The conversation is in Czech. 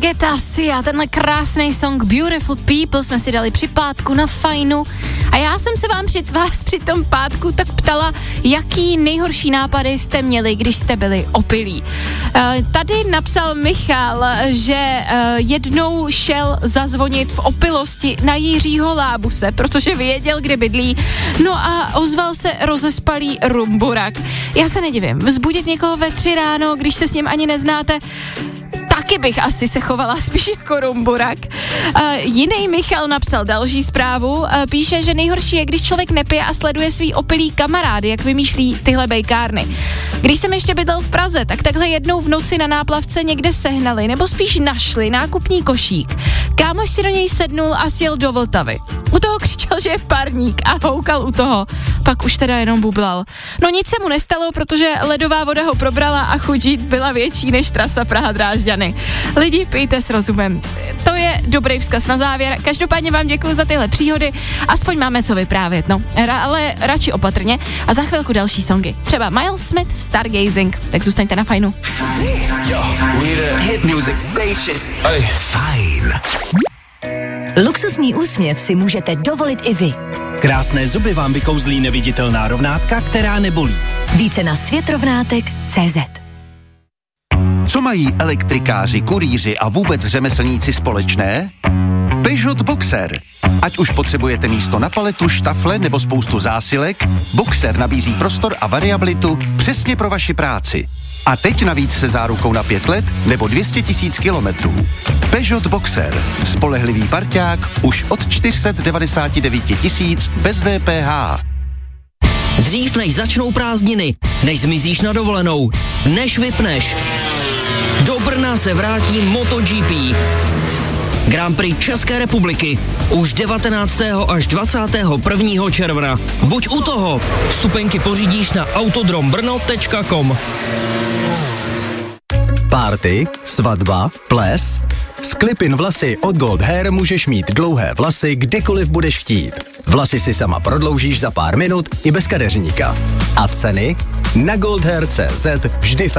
Geta Sia, tenhle krásný song Beautiful People jsme si dali při pátku na Fajnu a já jsem se vás při tom pátku tak ptala, jaký nejhorší nápady jste měli, když jste byli opilí. Tady napsal Michal, že jednou šel zazvonit v opilosti na Jiřího Lábuse, protože věděl, kde bydlí, no a ozval se rozespalý rumburak. Já se nedivím, vzbudit někoho ve 3 ráno, když se s ním ani neznáte, taky bych asi se chovala spíš jako rumburak. Jiný Michal napsal další zprávu, píše, že nejhorší je, když člověk nepije a sleduje svý opilý kamarády, jak vymýšlí tyhle bejkárny. Když jsem ještě bydlel v Praze, tak takhle jednou v noci na náplavce někde sehnali, nebo spíš našli nákupní košík. Kámoš si do něj sednul a sjel do Vltavy. U toho křičel, že je parník a houkal u toho. Pak už teda jenom bublal. No nic se mu nestalo, protože ledová voda ho probrala a chuť byla větší než trasa Praha-Drážďany. Lidi, pijte s rozumem. To je dobrý vzkaz na závěr. Každopádně vám děkuji za tyhle příhody. Aspoň máme co vyprávět, no. Ale radši opatrně. A za chvilku další songy. Třeba Miles Smith, Stargazing. Tak zůstaňte na Fajnu. Hit music station. Fajn. Luxusní úsměv si můžete dovolit i vy. Krásné zuby vám vykouzlí neviditelná rovnátka, která nebolí. Více na světrovnátek.cz. Co mají elektrikáři, kurýři a vůbec řemeslníci společné? Peugeot Boxer. Ať už potřebujete místo na paletu, štafle nebo spoustu zásilek, Boxer nabízí prostor a variabilitu přesně pro vaši práci. A teď navíc se zárukou na 5 let nebo 200 000 kilometrů. Peugeot Boxer. Spolehlivý parťák už od 499 000 bez DPH. Dřív než začnou prázdniny, než zmizíš na dovolenou, než vypneš. Do Brna se vrátí MotoGP. Grand Prix České republiky už 19. až 21. června. Buď u toho. Vstupenky pořídíš na autodrombrno.com. Party, svatba, ples. S Clip-in vlasy od Gold Hair můžeš mít dlouhé vlasy kdykoliv budeš chtít. Vlasy si sama prodloužíš za pár minut i bez kadeřníka. A ceny? Na goldhair.cz vždy